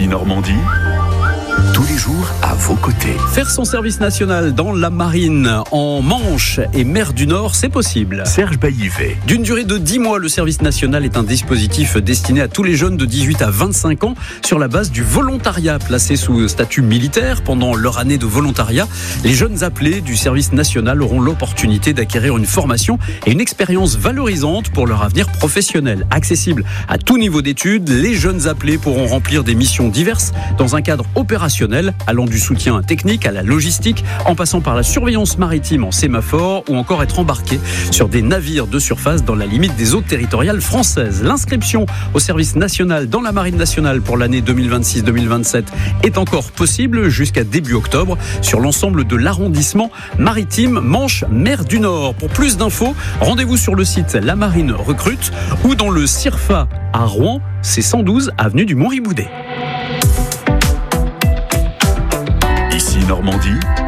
Ici Normandie, tous les jours à vos côtés. Faire son service national dans la marine, en Manche et mer du Nord, c'est possible. Serge Baillivet. D'une durée de 10 mois, le service national est un dispositif destiné à tous les jeunes de 18 à 25 ans sur la base du volontariat. Placés sous statut militaire pendant leur année de volontariat, les jeunes appelés du service national auront l'opportunité d'acquérir une formation et une expérience valorisante pour leur avenir professionnel. Accessible à tout niveau d'études, les jeunes appelés pourront remplir des missions diverses dans un cadre opérationnel allant du soutien technique à la logistique, en passant par la surveillance maritime en sémaphore ou encore être embarqués sur des navires de surface dans la limite des eaux territoriales françaises. L'inscription au service national dans la marine nationale pour l'année 2026-2027 est encore possible jusqu'à début octobre sur l'ensemble de l'arrondissement maritime Manche-Mer du Nord. Pour plus d'infos, rendez-vous sur le site La Marine Recrute ou dans le CIRFA à Rouen, c'est 112 avenue du Mont-Riboudet. Ici Normandie,